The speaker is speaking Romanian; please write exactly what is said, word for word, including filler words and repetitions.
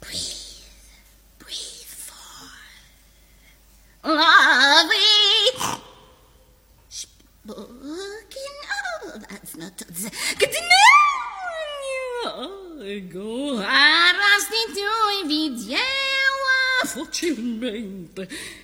Breathe. Breathe forth. Lovely. Spoken. Oh, that's not... Go, arrasti tu e vidiela facilmente.